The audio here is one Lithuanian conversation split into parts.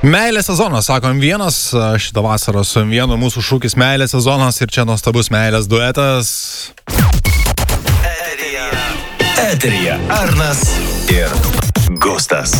Meilės sezonas, sakom vienas, šitą vasarą su vienu mūsų šūkis meilės sezonas ir čia nuostabus meilės duetas. Eteryje Arnas ir Gustas.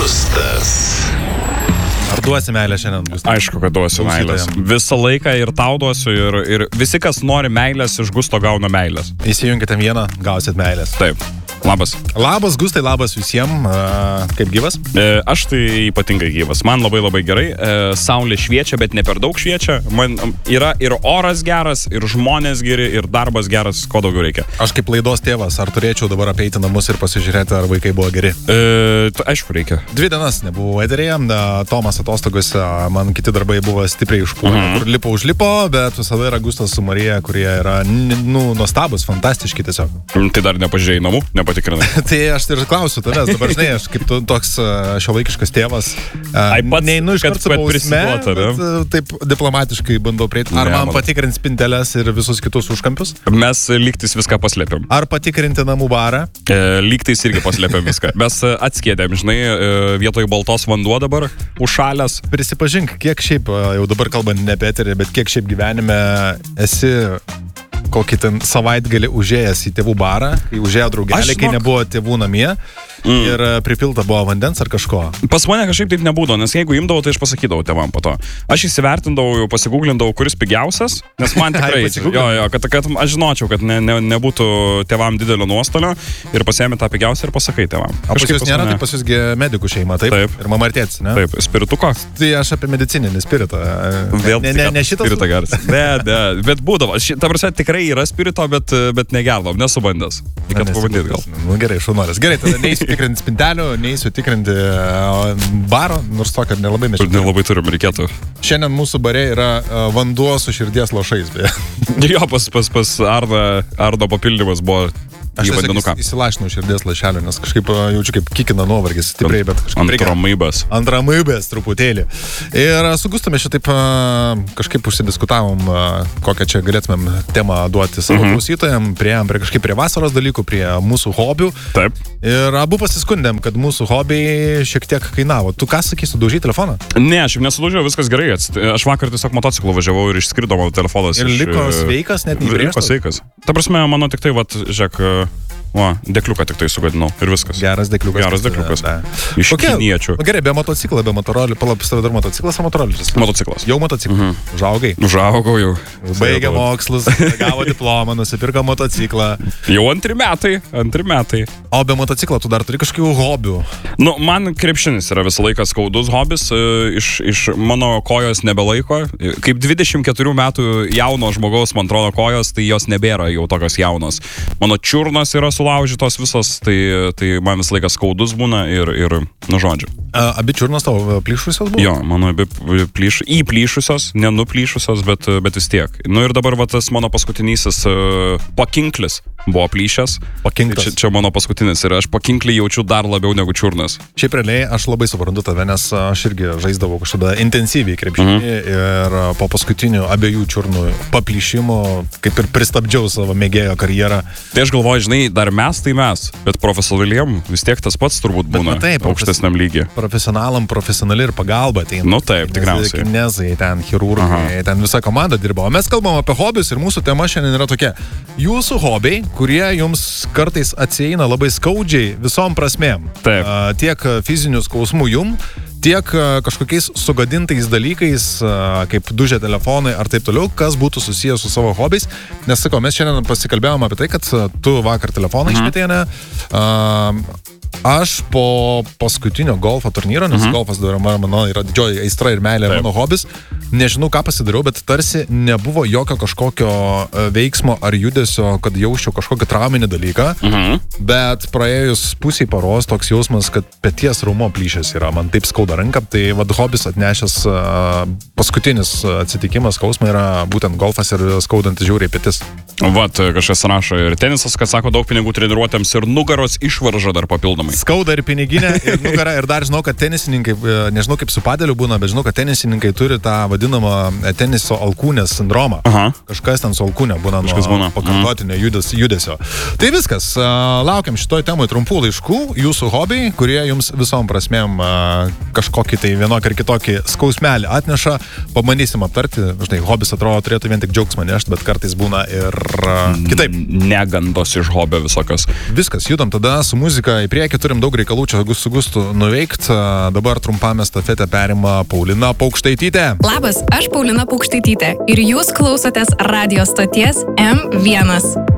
Ar duosi meilę šiandien, Gustas? Aišku, kad duosiu meilės. Visą laiką ir tau duosiu ir visi, kas nori meilės, iš Gusto gauna meilės. Įsijunkite vieną, gausit meilės. Taip. Labas. Labas, Gustai, labas visiems. Kaip gyvas? Aš tai ypatingai gyvas. Man labai labai gerai. Saulė šviečia, bet ne per daug šviečia. Man yra ir oras geras, ir žmonės geri, ir darbas geras, ko daugiau reikia. Aš kaip laidos tėvas, ar turėčiau dabar apeiti namus ir pasižiūrėti, ar vaikai buvo geri? Aišku, reikia. 2 dienas nebuvau eteryje. Tomas atostogose, man kiti darbai buvo stipriai užpuolę. Kur lipo, bet visada yra Gustas su Marija, kurie yra nuostabus, fantastiški tiesiog. Tai dar nepažiūrėjai namų? Patikrinai. Tai aš ir klausiu tavęs, dabar žinai, aš kaip toks šiuolaikiškas tėvas, neinu iš karto bausme, bet taip diplomatiškai bandau prieiti. Ar man patikrint spinteles ir visus kitus užkampius? Mes lygtais viską paslėpiam. Ar patikrinti namų barą? Lygtais irgi paslėpiam viską. Mes atskėdėm, žinai, vietoj baltos vanduo dabar užšalęs. Prisipažink, kiek šiaip, jau dabar kalbant ne apie eterį, bet kiek šiaip gyvenime esi kokį ten savaitgalį užėjęs į tėvų barą, kai užėjo draugelį, kai nebuvo tėvų namie ir pripilta buvo vandens ar kažko. Pas mane kažkaip taip nebūdavo, nes jeigu imdavau, tai aš pasakydavau tėvam po to. Aš įsivertindavau, pasigūglindavau, kuris pigiausias, nes man tikrai, kad aš žinočiau, kad nebūtų tėvam didelio nuostolio ir pasiėmė tą pigiausią ir pasakai tėvam. O pas jūs nėra, tai pas jūsgi medikų šeima, taip? Ir mama ir tėtis, ne? Taip, spirituko. Tai aš apie medicininį spiritą. Ne šitas? Spiritą geras. Ne, bet būdavo. Ta prasme, tikrai yra spirito, bet negerdom, nesubandęs. Reikėtų pabandyti gal. Nu gerai, šaunuolis. Gerai, tada neįsiu tikrinti spintelių, neįsiu tikrinti baro, nors to, kad nelabai mes. Nelabai turim, reikėtų. Šiandien mūsų bare yra vanduo su širdies lašais, beje. Jo, pas Arno papildymas buvo. Aš įsilašinau širdies lašelį, nes kažkaip jaučiu, kaip kikina nuovargis stipriai, bet kažkaip Antramybės truputėlį. Ir su Gustame šitaip kažkaip užsidiskutavom, kokią čia galėtumėm temą duoti savo klausytojams, prie vasaros dalykų, prie mūsų hobių. Taip. Ir abu pasiskundėm, kad mūsų hobiai šiek tiek kainavo. Tu ką sakysi, daužai telefoną? Ne, aš nesudaužiau, viskas gerai. Aš vakar tiesiog motociklu važiavau ir išskrido mano telefonas. Ir liko sveikas, net neįbrėžtas? Liko sveikas. Ta prasme, mano tik tai, žiūrėk, dekliuką tik tai sugadinau ir viskas. Geras dekliukas. Iš kiniečių. Gerai, be motociklo, be motorolio. Palapis tave dar motociklas ar motorolis? Motociklas. Jau motociklas. Užaugai? Užaugau jau. Baigė mokslus, gavo diplomą, nusipirko motociklą. Jau antri metai. O be motociklo tu dar turi kažkokių hobių? Man krepšinis yra visą laiką skaudus hobis. Iš mano kojos nebelaiko. Kaip 24 metų jauno žmogaus, man atrodo, kojos, tai jos nebėra jau tokios jaunos. Mano čiurnos yra sulaužytos visos, tai man visą laiką skaudus būna ir žodžiu. Abi čiurnos tavo plyšusios buvo? Jo, mano abi įplyšusios, nenuplyšusios, bet vis tiek. Ir dabar tas mano paskutinysis pakinklis buvo plyšęs. Pakinklis. Čia mano paskutinis ir aš pakinklį jaučiu dar labiau negu čiurnas. Šiaip realiai aš labai suprantu tave, nes aš irgi žaisdavau kažkada intensyviai krepšinį ir po paskutinių abiejų čiurnų paplyšimų kaip ir pristabdžiau savo mėgėjo karjerą. Tai aš galvoju, žinai, dar mes, bet profesionaliem vis tiek tas pats turbūt būna aukštesniam lygiai. Profesionalam profesionali ir pagalba ateina. Nu taip, tikriausiai. Kinezai, ten chirurgai, ten visa komanda dirba. O mes kalbam apie hobius ir mūsų tema šiandien yra tokia. Jūsų hobiai, kurie jums kartais atsieina labai skaudžiai visom prasmėm. Taip. Tiek fizinių skausmų jum, tiek kažkokiais sugadintais dalykais, kaip dužė telefonai ar taip toliau, kas būtų susijęs su savo hobiais. Nes sakau, mes šiandien pasikalbėjome apie tai, kad tu vakar telefoną išmetei, ne? Aš po paskutinio golfo turnyro, nes golfas dabar mano yra didžioji aistra ir meilė, mano hobis, nežinau ką pasidariau, bet tarsi nebuvo jokio kažkokio veiksmo ar judesio, kad jausčiau kažkokį trauminį dalyką, bet praėjus pusiai paros toks jausmas, kad peties raumo plyšęs yra, man taip skauda ranką, tai hobis atnešęs paskutinis atsitikimas, skausmą yra būtent golfas ir skaudantis žiauriai petis. Kažkas rašo ir tenisas, kad sako daug pinigų treniruotėms ir nugaros išvarža dar papildomai. Skauda ir piniginė, ir nugara, ir dar žinau, kad tenisininkai, nežinau kaip su padeliu būna, bet žinau, kad tenisininkai turi tą vadinamą teniso alkūnės sindromą. Kažkas ten su alkūnė būna nuo pakartotinio judesio. Tai viskas, laukiam šitoj temai trumpų laiškų, jūsų hobiai, kurie jums visom prasmėm kažkokį tai vienokį ar kitokį skausmelį atneša, pabandysim aptarti. Žinai, hobis atrodo turėtų vien tik džiaugsmą nešti, bet kartais būna ir kitaip. Negandos iš hobio visokios. Viskas, judam tada su muzika į priekį, turim daug reikalų čia su Gustu nuveikti. Dabar trumpam estafetę perima Paulina Paukštaitytė. Labas, aš Paulina Paukštaitytė ir jūs klausotės radio stoties M1.